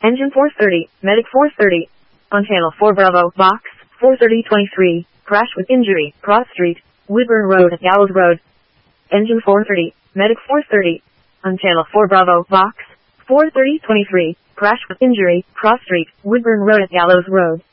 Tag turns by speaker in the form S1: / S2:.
S1: Engine 430, Medic 430. On Channel 4 Bravo, Box 43023. Crash with injury, Cross Street, Woodburn Road at Gallows Road. Engine 430, Medic 430. On Channel 4 Bravo, Box 43023. Crash with injury, Cross Street, Woodburn Road at Gallows Road.